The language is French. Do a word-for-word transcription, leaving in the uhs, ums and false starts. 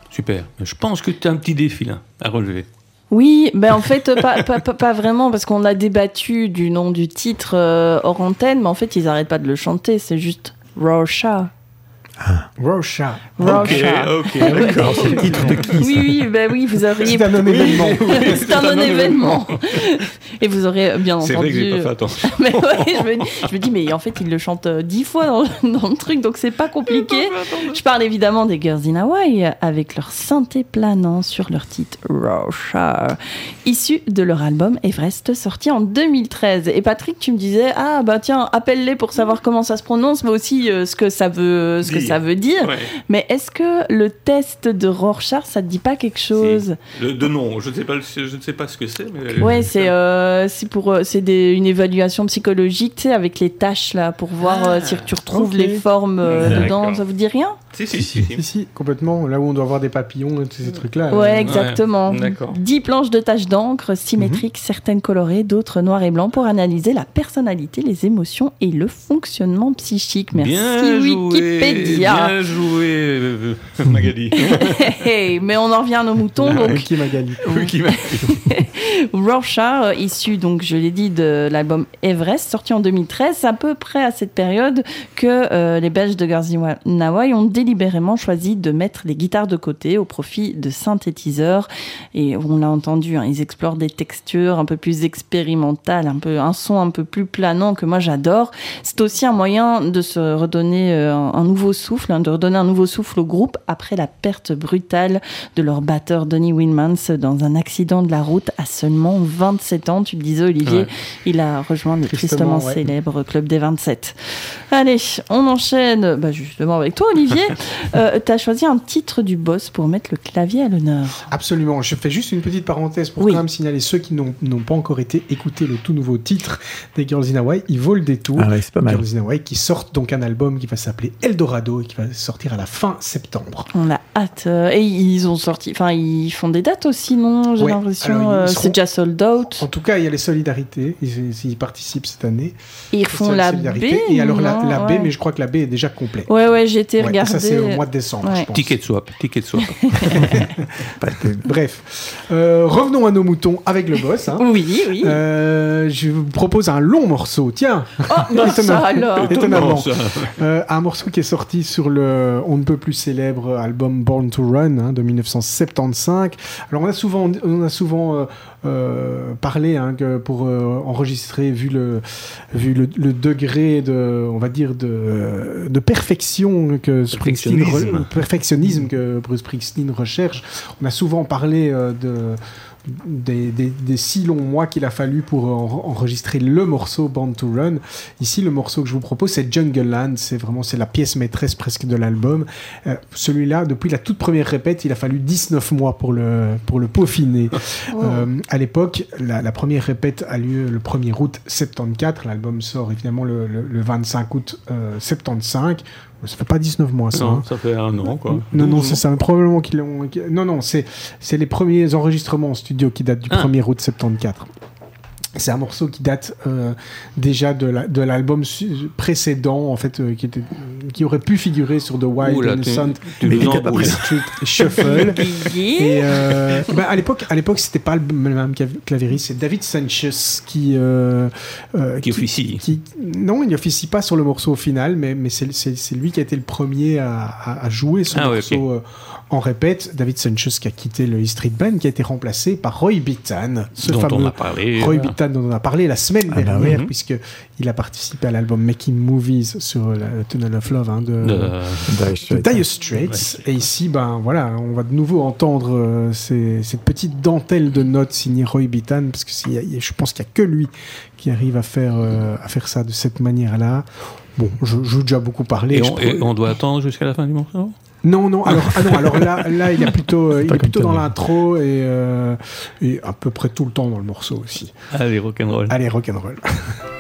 Super. Je pense que tu as un petit défi là, à relever. Oui, ben en fait, pas, pas, pas, pas vraiment, parce qu'on a débattu du nom du titre euh, hors antenne, mais en fait, ils n'arrêtent pas de le chanter, c'est juste Rorschach. Ah. Rorschach. Rorschach. Ok, ok, d'accord. C'est le titre de qui? Oui, oui, ben oui, vous auriez... C'est un non-événement. C'est un non-événement. Et vous aurez bien C'est entendu... vrai que j'ai pas fait attention. Mais ouais, je me, dis, je me dis, mais en fait, il le chante dix fois dans, dans le truc, donc c'est pas compliqué. Je parle évidemment des Girls in Hawaii, avec leur synthé planant sur leur titre Rorschach, issu de leur album Everest, sorti en deux mille treize. Et Patrick, tu me disais, ah bah tiens, appelle-les pour savoir comment ça se prononce, mais aussi euh, ce que ça veut, ce que ça veut dire. Ouais. Mais est-ce que le test de Rorschach, ça te dit pas quelque chose? Si. Le, de nom, je ne sais pas, je ne sais pas ce que c'est. Mais Ouais, c'est euh, c'est pour c'est des, une évaluation psychologique, tu sais, avec les tâches là, pour voir Ah, euh, si tu retrouves ok. les formes euh, D'accord. dedans. Ça vous dit rien? Si, si, si. Si, si, complètement. Là où on doit voir des papillons et tous ces trucs-là. Ouais, euh, exactement. Ouais, d'accord. Dix planches de taches d'encre symétriques, certaines colorées, d'autres noires et blancs, pour analyser la personnalité, les émotions et le fonctionnement psychique. Merci Bien joué, Wikipédia. bien joué, euh, Magali. Hey, mais on en revient à nos moutons. euh, Donc, Qui Magali. Oui, qui m'a- Rorschach, euh, issu, donc, je l'ai dit, de l'album Everest, sorti en deux mille treize, c'est à peu près à cette période que euh, les Belges de Girls in Hawaii ont délibérément choisi de mettre les guitares de côté au profit de synthétiseurs. Et on l'a entendu, hein, ils explorent des textures un peu plus expérimentales, un, peu, un son un peu plus planant que moi j'adore. C'est aussi un moyen de se redonner euh, un, un nouveau souffle, hein, de redonner un nouveau souffle au groupe après la perte brutale de leur batteur Donny Winmans dans un accident de la route à seulement vingt-sept ans. Tu le disais, Olivier, Ouais. il a rejoint le Tristement, tristement ouais. célèbre Club des vingt-sept. Allez, on enchaîne bah, justement avec toi, Olivier. euh, tu as choisi un titre du boss pour mettre le clavier à l'honneur. Absolument. Je fais juste une petite parenthèse pour Oui. quand même signaler ceux qui n'ont, n'ont pas encore été écouter le tout nouveau titre des Girls in Hawaii. Ils volent des tours. Ah ouais, c'est pas mal. Girls in Hawaii qui sortent donc un album qui va s'appeler Eldorado et qui va sortir à la fin septembre. On a hâte. Euh, Et ils ont sorti, enfin, ils font des dates aussi, non? J'ai Ouais. l'impression. Alors, ils euh, seront- C'est déjà sold out. En tout cas, il y a les solidarités. Ils, ils participent cette année. Et ils Les font la B. solidarités. Et alors la, non la B, Ouais. mais je crois que la B est déjà complète. Ouais, ouais, j'ai été Ouais, regarder. ça, c'est au mois de décembre, Ouais. je pense. Ticket de swap, ticket de swap. Bref. Euh, revenons à nos moutons avec le boss. Hein. Oui, oui. Euh, je vous propose un long morceau. Tiens, Oh, bah ça étonnant. alors. étonnamment. ça. Euh, un morceau qui est sorti sur le on ne peut plus célèbre album Born to Run hein, de dix-neuf cent soixante-quinze. Alors on a souvent, on a souvent euh, euh, parlé hein, que pour euh, enregistrer, vu le, vu le, le degré de, on va dire de, de perfection que Springsteen, Perfectionnisme. re- perfectionnisme que Bruce Springsteen recherche, on a souvent parlé euh, de Des, des, des si longs mois qu'il a fallu pour en- enregistrer le morceau Born to Run. Ici, le morceau que je vous propose, c'est Jungle Land. C'est vraiment c'est la pièce maîtresse presque de l'album. Euh, celui-là, depuis la toute première répète, il a fallu dix-neuf mois pour le, pour le peaufiner. Oh. Euh, à l'époque, la, la première répète a lieu le premier août soixante-quatorze. L'album sort évidemment le, le, le vingt-cinq août euh, soixante-quinze. Ça fait pas dix-neuf mois, ça. Non, hein. ça fait un an, quoi. Non, non, douze c'est ça. Probablement qu'ils l'ont. Non, non, c'est, c'est les premiers enregistrements en studio qui datent du Ah. premier août soixante-quatorze. C'est un morceau qui date euh, déjà de, la, de l'album su- précédent, en fait, euh, qui, était, qui aurait pu figurer sur The Wild Ouh là, tu- Innocent tu Mais nous il en- était pas ouh là. Street Shuffle. Olivier. Et euh, bah, à l'époque, à l'époque, c'était pas le même clav- clavieriste, c'est David Sanchez qui euh, euh, Qui officie. qui- non, il officie pas sur le morceau au final, mais, mais c'est, c'est, c'est lui qui a été le premier à, à, à jouer ce Ah ouais, morceau ok. euh, en répète. David Sanchez qui a quitté le E Street Band, qui a été remplacé par Roy Bittan, ce dont fameux on a parlé. Roy euh, Bittan dont on a parlé la semaine Ah bah dernière, oui. puisque il a participé à l'album Making Movies sur la, le Tunnel of Love hein, de, de- de Dire Straits. Et ici, ben voilà, on va de nouveau entendre euh, ces- cette petite dentelle de notes signée Roy Bittan, parce que s'il y a- il y a- je pense qu'il n'y a que lui qui arrive à faire, euh, à faire ça de cette manière-là. Bon, je, je vous ai déjà beaucoup parlé. Et je on, pourrais- et on doit attendre jusqu'à la fin du morceau. Non, non, alors, ah non, alors là, là, il, y a plutôt, euh, il pas est plutôt comme dans Tony. l'intro et, euh, et à peu près tout le temps dans le morceau aussi. Allez, rock'n'roll. Allez, rock'n'roll.